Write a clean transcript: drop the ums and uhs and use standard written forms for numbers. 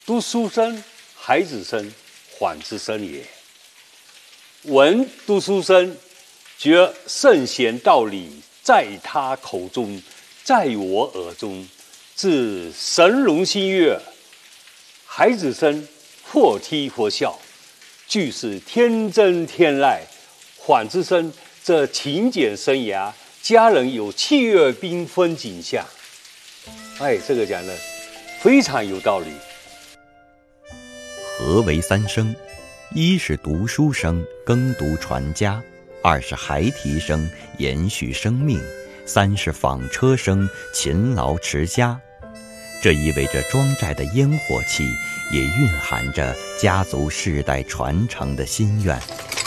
读书声，孩子生，缓之生也。闻读书声，觉圣贤道理在他口中，在我耳中，自神龙心悦。孩子生，或踢或笑，俱是天真天籁。缓之生，这勤俭生涯，家人有气悦缤纷景象。哎，这个讲的非常有道理。 何为三声？一是读书声，耕读传家；二是孩提声，延续生命；三是纺车声，勤劳持家。这意味着庄寨的烟火气，也蕴含着家族世代传承的心愿。